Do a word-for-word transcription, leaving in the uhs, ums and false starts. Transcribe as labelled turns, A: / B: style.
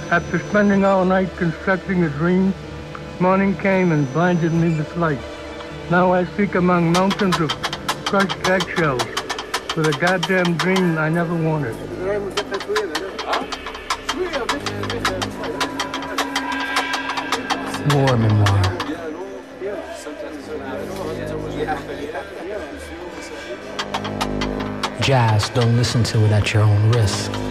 A: After spending all night constructing a dream, morning came and blinded me with light. Now I seek among mountains of crushed eggshells for the goddamn dream I never wanted.
B: War memoir. Jazz, don't listen to it at your own risk.